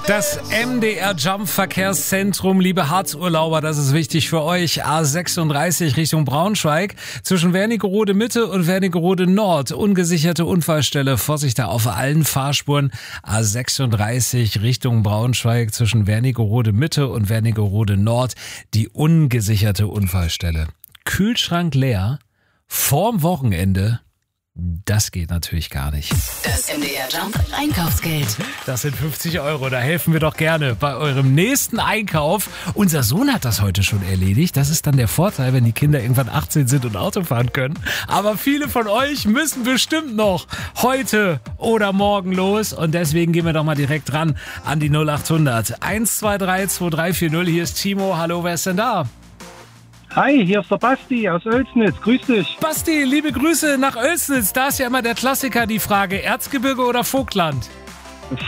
Das MDR Jump Verkehrszentrum, liebe Harzurlauber, das ist wichtig für euch. A36 Richtung Braunschweig zwischen Wernigerode Mitte und Wernigerode Nord. Ungesicherte Unfallstelle. Vorsicht da auf allen Fahrspuren. A36 Richtung Braunschweig zwischen Wernigerode Mitte und Wernigerode Nord. Die ungesicherte Unfallstelle. Kühlschrank leer vorm Wochenende. Das geht natürlich gar nicht. Das MDR Jump Einkaufsgeld. Das sind 50 €. Da helfen wir doch gerne bei eurem nächsten Einkauf. Unser Sohn hat das heute schon erledigt. Das ist dann der Vorteil, wenn die Kinder irgendwann 18 sind und Auto fahren können. Aber viele von euch müssen bestimmt noch heute oder morgen los. Und deswegen gehen wir doch mal direkt ran an die 0800 123 2340. Hier ist Timo. Hallo, wer ist denn da? Hi, hier ist der Basti aus Oelsnitz. Grüß dich. Basti, liebe Grüße nach Oelsnitz. Da ist ja immer der Klassiker, die Frage, Erzgebirge oder Vogtland?